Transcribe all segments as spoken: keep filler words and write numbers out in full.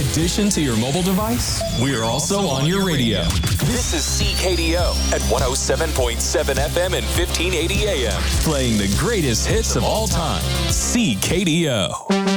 addition to your mobile device, we're also on your radio. This is C K D O at one oh seven point seven F M and fifteen eighty A M. Playing the greatest hits of all time. C K D O.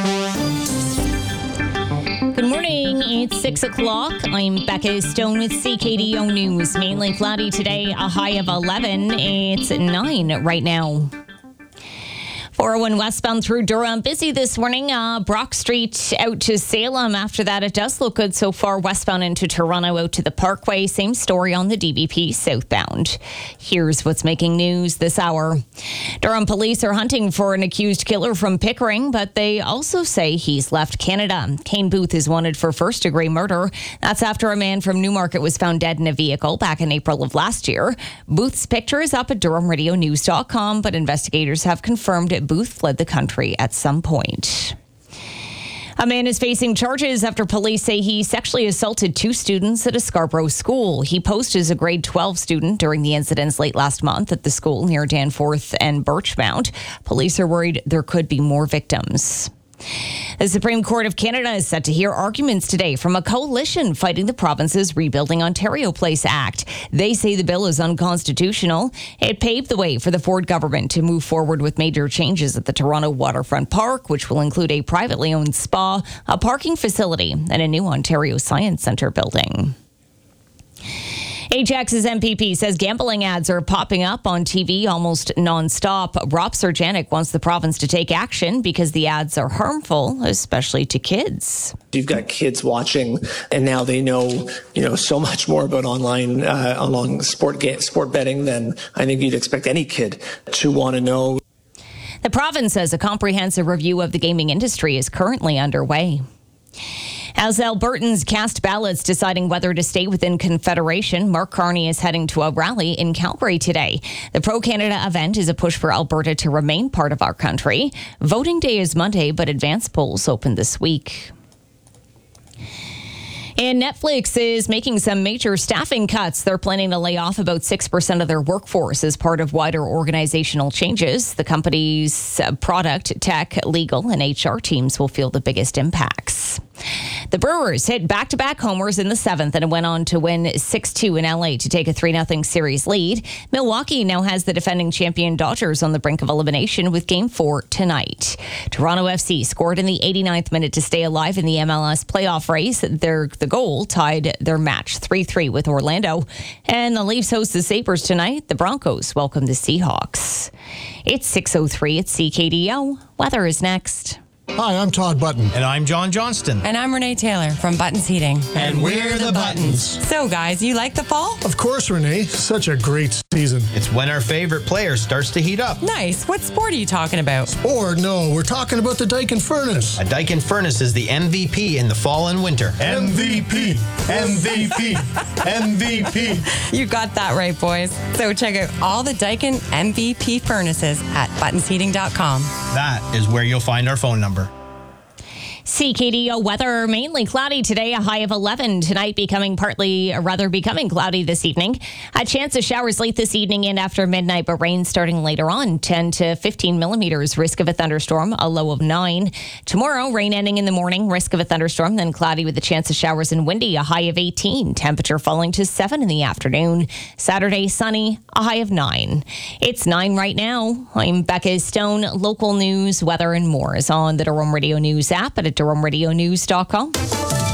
Good morning. It's six o'clock. I'm Becca Stone with C K D O News. Mainly cloudy today, a high of eleven. It's nine right now. four oh one westbound through Durham. Busy this morning. Uh, Brock Street out to Salem. After that, it does look good so far. Westbound into Toronto out to the Parkway. Same story on the D B P southbound. Here's what's making news this hour. Durham police are hunting for an accused killer from Pickering, but they also say he's left Canada. Kane Booth is wanted for first-degree murder. That's after a man from Newmarket was found dead in a vehicle back in April of last year. Booth's picture is up at Durham Radio News dot com, but investigators have confirmed it. Booth fled the country at some point. A man is facing charges after police say he sexually assaulted two students at a Scarborough school. He posed as a grade twelve student during the incidents late last month at the school near Danforth and Birchmount. Police are worried there could be more victims. The Supreme Court of Canada is set to hear arguments today from a coalition fighting the province's Rebuilding Ontario Place Act. They say the bill is unconstitutional. It paved the way for the Ford government to move forward with major changes at the Toronto Waterfront Park, which will include a privately owned spa, a parking facility, and a new Ontario Science Centre building. Ajax's M P P says gambling ads are popping up on T V almost nonstop. Rob Serjanik wants the province to take action because the ads are harmful, especially to kids. You've got kids watching, and now they know, you know, so much more about online, uh, along sport ga- sport betting than I think you'd expect any kid to want to know. The province says a comprehensive review of the gaming industry is currently underway. As Albertans cast ballots deciding whether to stay within Confederation, Mark Carney is heading to a rally in Calgary today. The Pro-Canada event is a push for Alberta to remain part of our country. Voting day is Monday, but advance polls open this week. And Netflix is making some major staffing cuts. They're planning to lay off about six percent of their workforce as part of wider organizational changes. The company's product, tech, legal, and H R teams will feel the biggest impacts. The Brewers hit back-to-back homers in the seventh and went on to win six two in L A to take a three nothing series lead. Milwaukee now has the defending champion Dodgers on the brink of elimination with Game four tonight. Toronto F C scored in the eighty-ninth minute to stay alive in the M L S playoff race. Their, the goal tied their match three three with Orlando. And the Leafs host the Sabres tonight. The Broncos welcome the Seahawks. It's six oh three at C K D O. Weather is next. Hi, I'm Todd Button. And I'm John Johnston. And I'm Renee Taylor from Buttons Heating. And we're the Buttons. So, guys, you like the fall? Of course, Renee. Such a great season. It's when our favorite player starts to heat up. Nice. What sport are you talking about? Or, no, we're talking about the Daikin Furnace. A Daikin Furnace is the M V P in the fall and winter. M V P. M V P. M V P. You got that right, boys. So check out all the Daikin M V P furnaces at buttons heating dot com. That is where you'll find our phone number. C K D O weather, mainly cloudy today, a high of eleven. Tonight becoming partly, or rather becoming cloudy this evening. A chance of showers late this evening and after midnight, but rain starting later on. ten to fifteen millimeters, risk of a thunderstorm, a low of nine. Tomorrow, rain ending in the morning, risk of a thunderstorm, then cloudy with a chance of showers and windy, a high of eighteen. Temperature falling to seven in the afternoon. Saturday, sunny, a high of nine. It's nine right now. I'm Becca Stone. Local news, weather, and more is on the Durham Radio News app at durham radio news dot com.